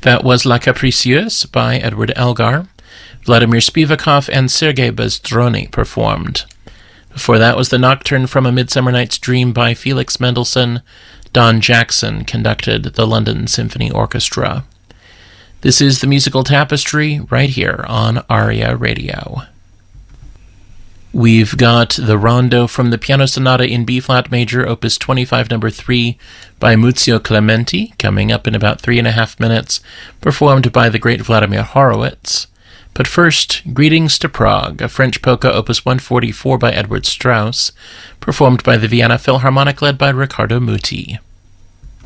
That was La Capricieuse by Edward Elgar. Vladimir Spivakov and Sergei Bezdrony performed. Before that was the Nocturne from A Midsummer Night's Dream by Felix Mendelssohn. Don Jackson conducted the London Symphony Orchestra. This is the Musical Tapestry right here on ARIA Radio. We've got the Rondo from the Piano Sonata in B-flat major, Opus 25, No. 3, by Muzio Clementi, coming up in about 3.5 minutes, performed by the great Vladimir Horowitz. But first, Greetings to Prague, a French polka, Opus 144 by Edward Strauss, performed by the Vienna Philharmonic led by Riccardo Muti.